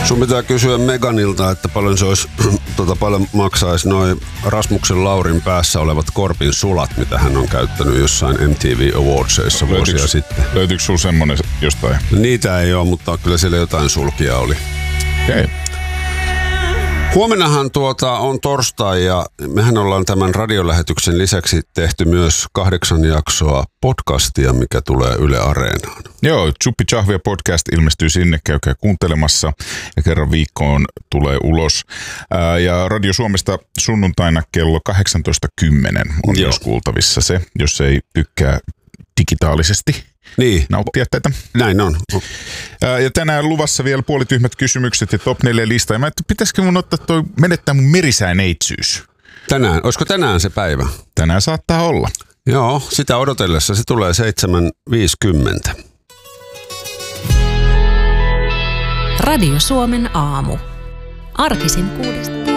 Sun pitää kysyä Meganilta, että paljon se olisi, paljon maksaisi noin Rasmuksen Laurin päässä olevat Korpin sulat, mitä hän on käyttänyt jossain MTV Awardsissa vuosia sitten. Löytyykö sulla semmonen jostain? Niitä ei ole, mutta kyllä siellä jotain sulkia oli. Okay. Huomennahan on torstai ja mehän ollaan tämän radiolähetyksen lisäksi tehty myös 8 jaksoa podcastia, mikä tulee Yle Areenaan. Joo, Tsuppi Chahvia podcast ilmestyy sinne, käykää kuuntelemassa ja kerran viikkoon tulee ulos. Ja Radio Suomesta sunnuntaina kello 18.10 on myös kuultavissa se, jos ei tykkää digitaalisesti. Niin. Nauttia tätä. Näin on. Ja tänään luvassa vielä puolityhmät kysymykset ja top 4 lista. Ja mä ajattelin, pitäisikö mun menettää mun merisäineitsyys? Tänään. Olisiko tänään se päivä? Tänään saattaa olla. Joo, sitä odotellessa se tulee 7.50. Radio Suomen aamu. Arkisin 6.